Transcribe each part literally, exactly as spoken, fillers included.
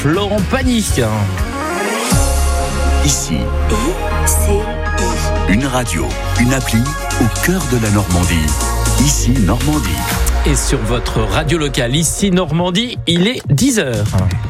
Florent Pagny. Ici, I C I. une radio, une appli au cœur de la Normandie. Ici, Normandie. Et sur votre radio locale, ici Normandie, il est dix heures.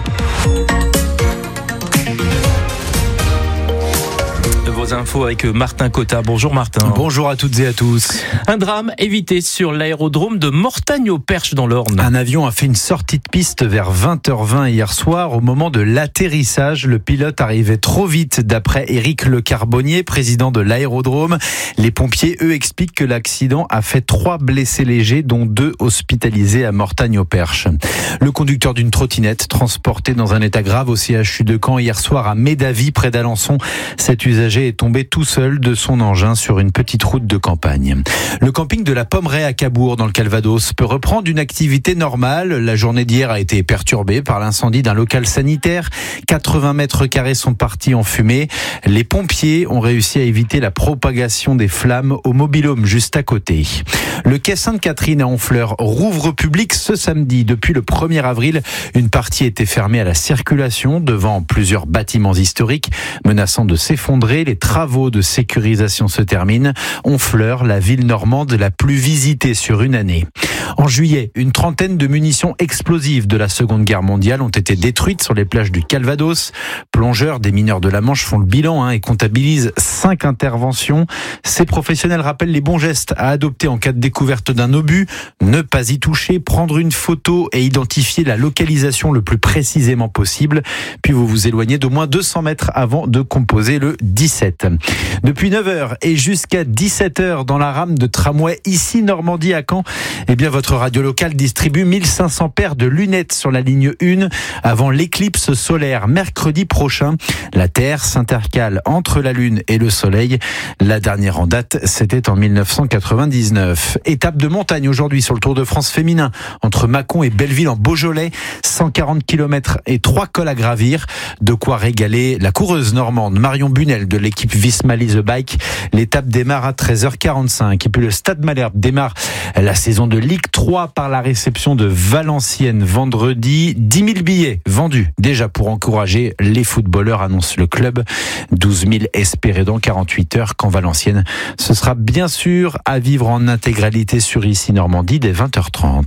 Vos infos avec Martin Cotta. Bonjour Martin. Bonjour à toutes et à tous. Un drame évité sur l'aérodrome de Mortagne-au-Perche dans l'Orne. Un avion a fait une sortie de piste vers vingt heures vingt hier soir. Au moment de l'atterrissage, le pilote arrivait trop vite d'après Éric Le Carbonnier, président de l'aérodrome. Les pompiers, eux, expliquent que l'accident a fait trois blessés légers, dont deux hospitalisés à Mortagne-au-Perche. Le conducteur d'une trottinette, transporté dans un état grave au C H U de Caen hier soir à Médavy, près d'Alençon. Cet usager est tombé tout seul de son engin sur une petite route de campagne. Le camping de la Pommeraye à Cabourg, dans le Calvados, peut reprendre une activité normale. La journée d'hier a été perturbée par l'incendie d'un local sanitaire. quatre-vingts mètres carrés sont partis en fumée. Les pompiers ont réussi à éviter la propagation des flammes au mobil-home juste à côté. Le quai Sainte-Catherine à Honfleur rouvre au public ce samedi. Depuis le premier avril, une partie était fermée à la circulation devant plusieurs bâtiments historiques menaçant de s'effondrer. Les travaux de sécurisation se terminent. Honfleur, la ville normande la plus visitée sur une année. En juillet, une trentaine de munitions explosives de la Seconde Guerre mondiale ont été détruites sur les plages du Calvados. Plongeurs des mineurs de la Manche font le bilan hein, et comptabilisent cinq interventions. Ces professionnels rappellent les bons gestes à adopter en cas de découverte d'un obus. Ne pas y toucher, prendre une photo et identifier la localisation le plus précisément possible. Puis vous vous éloignez d'au moins deux cents mètres avant de composer le dix-sept. Depuis neuf heures et jusqu'à dix-sept heures dans la rame de tramway ici Normandie à Caen, eh bien votre radio locale distribue mille cinq cents paires de lunettes sur la ligne un avant l'éclipse solaire mercredi prochain. La Terre s'intercale entre la Lune et le Soleil. La dernière en date, c'était en mille neuf cent quatre-vingt-dix-neuf. Étape de montagne aujourd'hui sur le Tour de France féminin entre Mâcon et Belleville en Beaujolais. cent quarante kilomètres et trois cols à gravir. De quoi régaler la coureuse normande Marion Bunel de l'équipe Visma The Bike. L'étape démarre à treize heures quarante-cinq. Et puis le Stade Malherbe démarre la saison de Ligue trois par la réception de Valenciennes vendredi. dix mille billets vendus déjà pour encourager les footballeurs, annonce le club. douze mille espérés dans quarante-huit heures quand Valenciennes. Ce sera bien sûr à vivre en intégralité sur Ici Normandie dès vingt heures trente.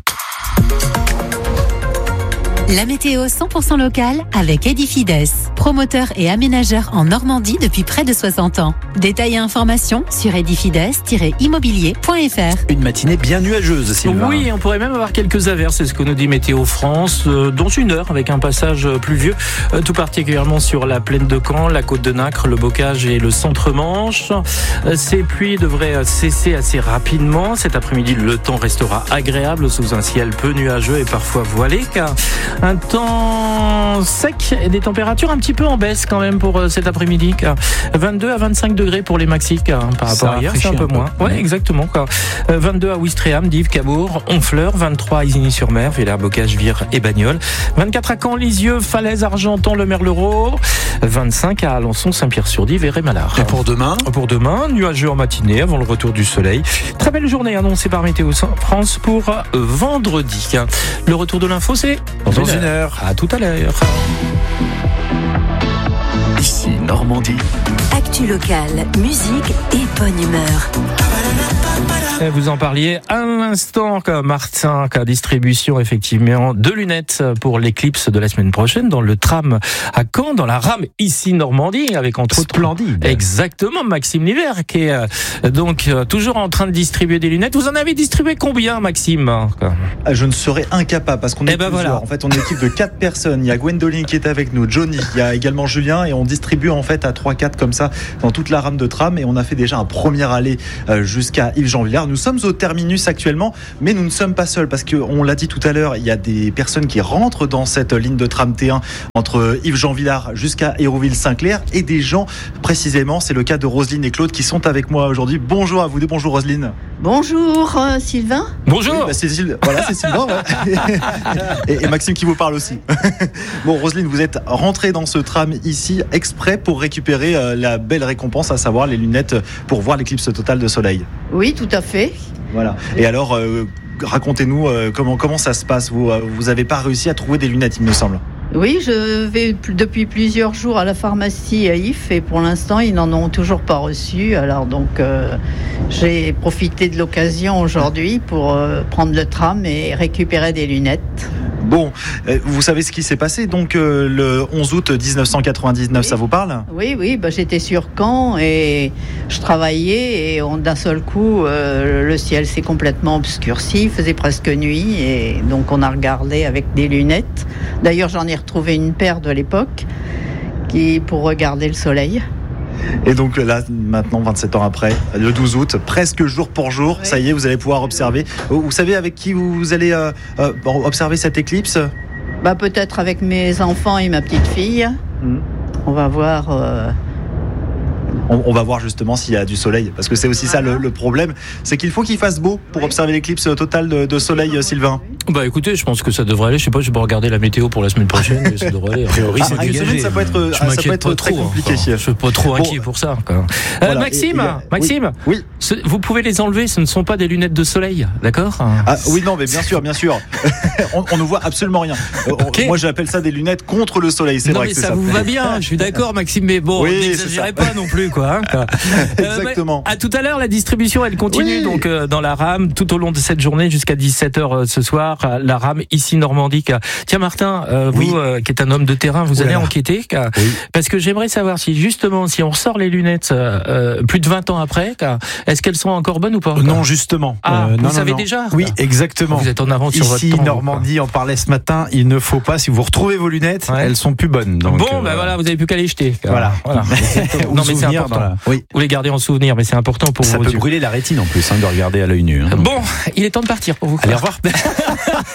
La météo cent pour cent locale avec Edifides, promoteur et aménageur en Normandie depuis près de soixante ans. Détails et informations sur edifides tiret immobilier point f r. Une matinée bien nuageuse, Sylvain. Oui, on pourrait même avoir quelques averses, c'est ce que nous dit Météo France, euh, dans une heure avec un passage pluvieux, euh, tout particulièrement sur la plaine de Caen, la côte de Nacre, le Bocage et le centre-Manche. Euh, ces pluies devraient cesser assez rapidement. Cet après-midi, le temps restera agréable sous un ciel peu nuageux et parfois voilé, car un temps sec et des températures un petit peu en baisse quand même pour cet après-midi. vingt-deux à vingt-cinq degrés pour les maxi par rapport à hier, c'est un peu moins. Oui, exactement. vingt-deux à Ouistreham, Dives, Cabourg, Honfleur, vingt-trois à Isigny-sur-Mer, Villers, Bocage, Vire et Bagnols, vingt-quatre à Caen, Lisieux, Falaise, Argentan, Le Merlereau, vingt-cinq à Alençon, Saint-Pierre-sur-Dive et Rémalard. Et pour demain ? Pour demain, nuageux en matinée avant le retour du soleil. Très belle journée annoncée par Météo France pour vendredi. Le retour de l'info, c'est dans une heure. À tout à l'heure. Ici Normandie. Actu locale, musique et bonne humeur. Vous en parliez à l'instant, Martin, distribution effectivement de lunettes pour l'éclipse de la semaine prochaine dans le tram à Caen, dans la rame ici Normandie, avec entre autres splendide. Exactement, Maxime Liver qui est donc toujours en train de distribuer des lunettes. Vous en avez distribué combien, Maxime ? Je ne serais incapable parce qu'on est eh ben plusieurs. Voilà. En fait, on est une équipe de quatre personnes. Il y a Gwendoline qui est avec nous, Johnny, il y a également Julien et on distribue en fait à trois quatre comme ça dans toute la rame de tram et on a fait déjà un premier aller jusqu'à Yves-Jean-Villard. Nous sommes au terminus actuellement, mais nous ne sommes pas seuls parce qu'on l'a dit tout à l'heure, il y a des personnes qui rentrent dans cette ligne de tram T un entre Yves-Jean-Villard jusqu'à Hérouville-Saint-Clair et des gens, précisément, c'est le cas de Roselyne et Claude qui sont avec moi aujourd'hui. Bonjour à vous deux, bonjour Roselyne. Bonjour euh, Sylvain. Bonjour. Oui, bah c'est Syl... Voilà, c'est Sylvain. Ouais. et, et Maxime qui vous parle aussi. Bon, Roselyne, vous êtes rentrée dans ce tram ici exprès pour récupérer euh, la belle récompense, à savoir les lunettes pour voir l'éclipse totale de soleil. Oui, tout à fait. Voilà. Et alors, euh, racontez-nous euh, comment, comment ça se passe. Vous euh, vous avez pas réussi à trouver des lunettes, il me semble. Oui, je vais p- depuis plusieurs jours à la pharmacie à If et pour l'instant, ils n'en ont toujours pas reçu. Alors donc, euh, j'ai profité de l'occasion aujourd'hui pour euh, prendre le tram et récupérer des lunettes. Bon, euh, vous savez ce qui s'est passé donc euh, le onze août dix-neuf cent quatre-vingt-dix-neuf, Oui. ça vous parle ? Oui, oui, bah, j'étais sur Caen et je travaillais et on, d'un seul coup, euh, le ciel s'est complètement obscurci, il faisait presque nuit et donc on a regardé avec des lunettes. D'ailleurs, j'en ai retrouvé une paire de l'époque qui pour regarder le soleil. Et donc là, maintenant, vingt-sept ans après, le douze août, presque jour pour jour, Oui. ça y est, vous allez pouvoir observer. Vous savez avec qui vous allez euh, euh, observer cette éclipse ? Bah, peut-être avec mes enfants et ma petite fille. Mhm. On va voir. euh, on, on va voir justement s'il y a du soleil, parce que c'est aussi ça le, le problème, c'est qu'il faut qu'il fasse beau pour Oui. observer l'éclipse totale de, de soleil, Sylvain. Bah écoutez, je pense que ça devrait aller. Je sais pas, je vais pas regarder la météo pour la semaine prochaine, mais ça devrait aller. A priori, Ah, c'est ah, une dégagé. semaine, ça peut être, Je ah, ça m'inquiète peut être pas très trop, compliqué. enfin, je suis pas trop inquiet Bon. pour ça. Quoi. Euh, Voilà. Maxime, Et- et, euh, Maxime, Oui. ce- vous pouvez les enlever. Ce ne sont pas des lunettes de soleil, d'accord ? Ah, oui, non, mais bien sûr, bien sûr. on, on ne voit absolument rien. Euh, on- Ok. Moi, j'appelle ça des lunettes contre le soleil. C'est non vrai mais que c'est ça ça. vous va bien, je suis d'accord Maxime, mais bon, Oui, n'exagérez c'est ça. pas non plus quoi. Hein, quoi. Euh, Exactement. mais à tout à l'heure, la distribution elle continue Oui. donc euh, dans la rame tout au long de cette journée jusqu'à dix-sept heures euh, ce soir. euh, La rame ici Normandique. Tiens Martin, euh, vous Oui. euh, qui êtes un homme de terrain, vous Oh là allez là. enquêter quoi, Oui. parce que j'aimerais savoir si justement si on ressort les lunettes euh, euh, plus de vingt ans après, quoi, est-ce qu'elles sont encore bonnes ou pas quoi Non, justement. Ah, vous non, savez non. déjà Oui, exactement. Vous êtes en avance sur votre Ici, temps. Normandie, on parlait ce matin, il ne faut pas, si vous retrouvez vos lunettes, Ouais. elles sont plus bonnes. Donc, Bon, euh, ben voilà, vous avez plus qu'à les jeter. quoi. Voilà. voilà. Ou non mais c'est souvenir important. dans la- Oui. Vous les gardez en souvenir, mais c'est important pour Ça vos peut yeux. brûler la rétine en plus, hein, de regarder à l'œil nu. hein. Bon, il est temps de partir pour vous. Allez, au revoir.